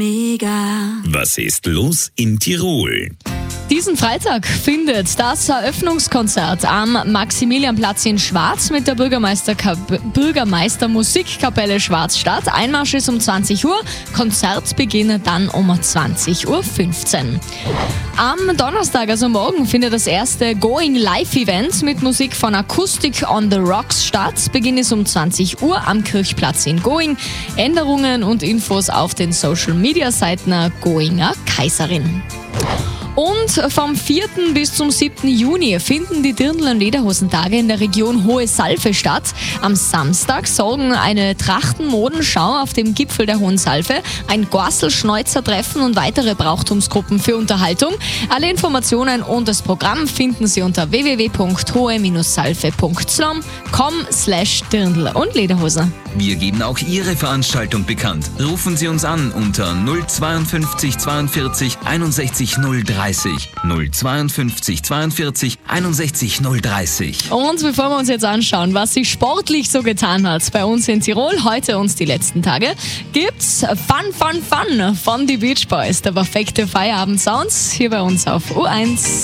Mega. Was ist los in Tirol? Diesen Freitag findet das Eröffnungskonzert am Maximilianplatz in Schwarz mit der Bürgermeister-Musikkapelle Schwarz statt. Einmarsch ist um 20 Uhr, Konzertbeginn dann um 20.15 Uhr. Am Donnerstag, also morgen, findet das erste Going Live Event mit Musik von Acoustic on the Rocks statt. Beginn ist um 20 Uhr am Kirchplatz in Going. Änderungen und Infos auf den Social Media Seiten Goinger Kaiserin. Und vom 4. bis zum 7. Juni finden die Dirndl- und Lederhosentage in der Region Hohe Salve statt. Am Samstag sorgen eine Trachtenmodenschau auf dem Gipfel der Hohen Salve, ein Gorsel-Schneuzer-Treffen und weitere Brauchtumsgruppen für Unterhaltung. Alle Informationen und das Programm finden Sie unter www.hohe-salve.com/Dirndl und Lederhose. Wir geben auch Ihre Veranstaltung bekannt. Rufen Sie uns an unter 052 42 61 030. 052 42 61 030. Und bevor wir uns jetzt anschauen, was sich sportlich so getan hat bei uns in Tirol, heute und die letzten Tage, gibt's Fun, Fun, Fun von die Beach Boys. Der perfekte Feierabend-Sounds hier bei uns auf U1.